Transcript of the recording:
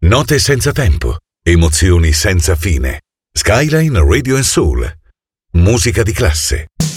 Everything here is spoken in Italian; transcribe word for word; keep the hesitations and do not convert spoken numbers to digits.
Note senza tempo, emozioni senza fine. Skyline Radio and Soul. Musica di classe.